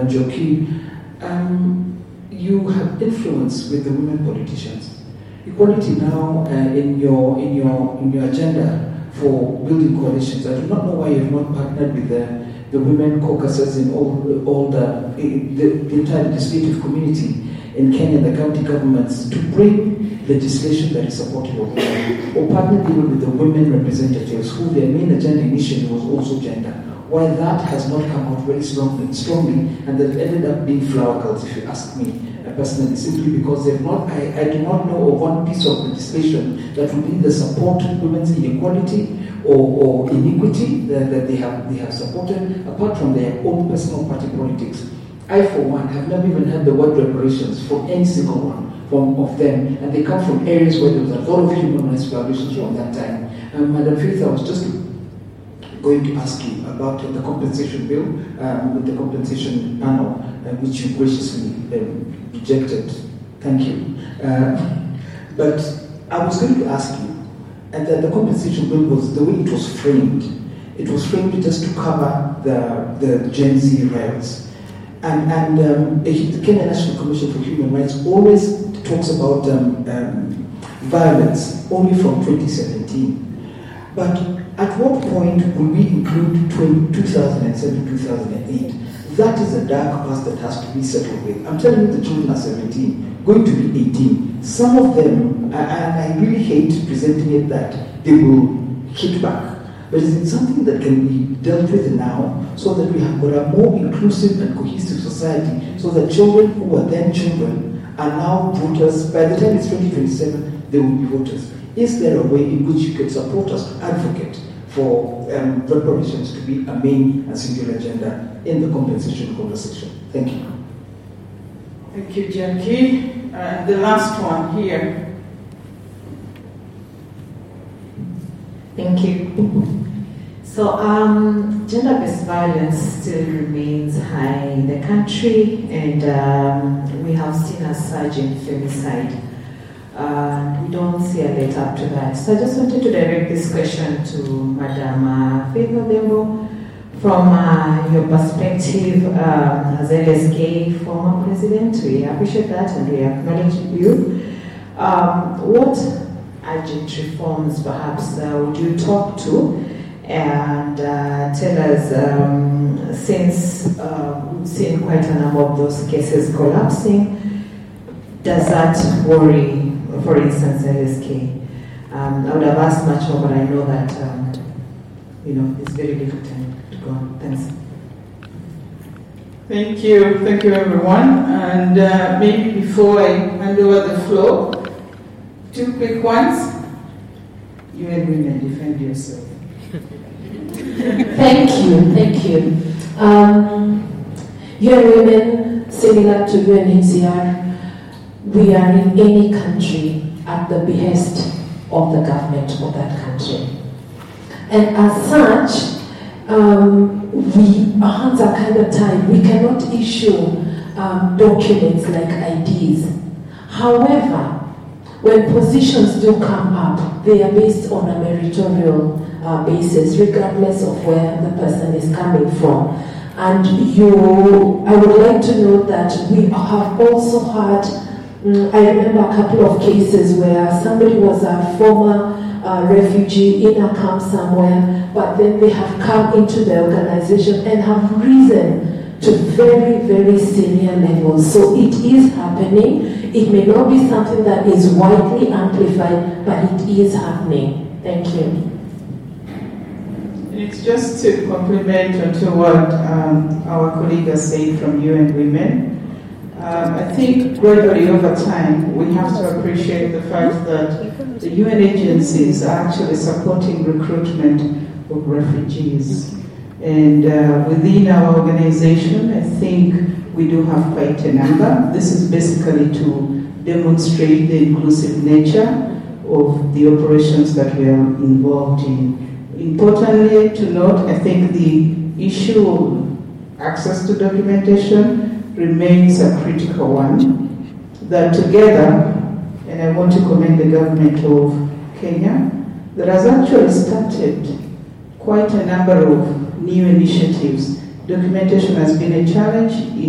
Njoki, you have influence with the women politicians. Equality now in your agenda for building coalitions. I do not know why you have not partnered with the women caucuses in all the entire legislative community in Kenya, the county governments, to bring legislation that is supportive of women, or partnered even with the women representatives who their main agenda initially was also gender. Why that has not come out very strongly, and that ended up being flower girls, if you ask me personally, simply because they've not. I do not know of one piece of legislation that would either support women's inequality or iniquity that they have supported, apart from their own personal party politics. I, for one, have never even heard the word reparations from any single one of them, and they come from areas where there was a lot of human rights violations from that time. Madam Faith, I was just going to ask you about the compensation bill with the compensation panel, which you graciously rejected. Thank you. But I was going to ask you, and that the compensation bill was the way it was framed. It was framed just to cover the Gen Z riots. And the Kenya National Commission for Human Rights always talks about violence only from 2017. But at what point will we include 2007-2008? That is a dark past that has to be settled with. I'm telling you, the children are 17, going to be 18. Some of them, and I really hate presenting it that they will hit back. But is it something that can be dealt with now so that we have got a more inclusive and cohesive society, so that children who are then children are now voters? By the time it's 2027, they will be voters. Is there a way in which you can support us to advocate for reparations to be a main and singular agenda in the compensation conversation? Thank you. Thank you, Jackie. The last one here. Thank you. So, gender-based violence still remains high in the country, and we have seen a surge in femicide. We don't see a let up to that. So I just wanted to direct this question to Madam Faith Odhiambo. From your perspective as LSK former president, we appreciate that and we acknowledge you. What urgent reforms perhaps would you talk to and tell us, since we've seen quite a number of those cases collapsing, does that worry, for instance, LSK? I would have asked much more, but I know that it's very little time to go on. Thanks. Thank you everyone. And maybe before I hand over the floor, two quick ones. You and women, defend yourself. Thank you. UN Women, similar to UNHCR, we are in any country at the behest of the government of that country. And as such, our hands are kind of tied. We cannot issue documents like IDs. However, when positions do come up, they are based on a meritorial basis, regardless of where the person is coming from. And I would like to note that we have also had, I remember a couple of cases where somebody was a former refugee in a camp somewhere, but then they have come into the organization and have risen to very, very senior levels. So it is happening. It may not be something that is widely amplified, but it is happening. Thank you. It's just to complement onto what our colleague has said from UN Women. I think gradually over time, we have to appreciate the fact that the UN agencies are actually supporting recruitment of refugees. And within our organization, I think we do have quite a number. This is basically to demonstrate the inclusive nature of the operations that we are involved in. Importantly to note, I think the issue of access to documentation remains a critical one. That together, and I want to commend the government of Kenya, that has actually started quite a number of new initiatives. Documentation has been a challenge.